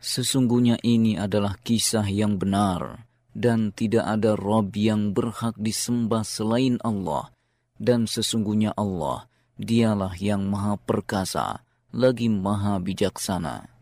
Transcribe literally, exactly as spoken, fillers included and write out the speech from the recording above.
Sesungguhnya ini adalah kisah yang benar, dan tidak ada Rabb yang berhak disembah selain Allah. Dan sesungguhnya Allah, dialah yang maha perkasa, lagi maha bijaksana.